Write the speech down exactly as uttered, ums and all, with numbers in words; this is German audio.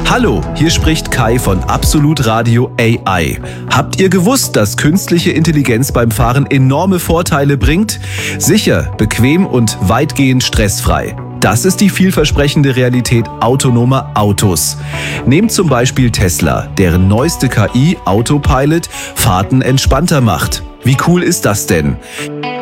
Hallo, hier spricht Kai von Absolut Radio A I. Habt ihr gewusst, dass künstliche Intelligenz beim Fahren enorme Vorteile bringt? Sicher, bequem und weitgehend stressfrei. Das ist die vielversprechende Realität autonomer Autos. Nehmt zum Beispiel Tesla, deren neueste K I, Autopilot, Fahrten entspannter macht. Wie cool ist das denn?